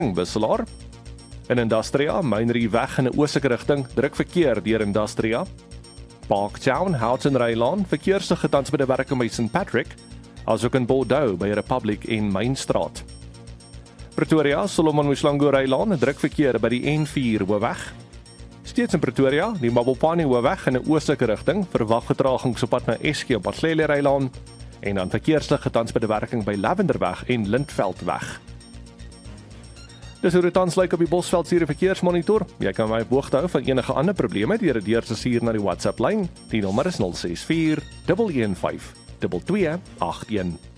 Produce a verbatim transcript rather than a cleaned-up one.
wisselaar. In Industria, Mainrie weg in 'n oostelike rigting, druk verkeer deur Industria. Parktown, Houghton Rylaan, verkeerslig tans by die werking by Saint Patrick, asook in Bordeaux by Republic en Mainstraat. Pretoria, Solomon Mshlangu Rylaan, druk verkeer by die N vier hoofweg. Steeds in Pretoria, die Mabopane hoofweg in 'n oostelike rigting, verwag vertragings op pad na Eske op Patlele Rylaan, en dan verkeerslig tans by die werking by Lavenderweg en Lintveldweg. Dis hoe dit tans lyk op die Bosveld se verkeersmonitor. Jy kan my op hoogte hou van enige ander probleme deur dit deur te stuur na die WhatsApp lyn. Die nommer is nul ses vier, een een vyf, twee twee agt een.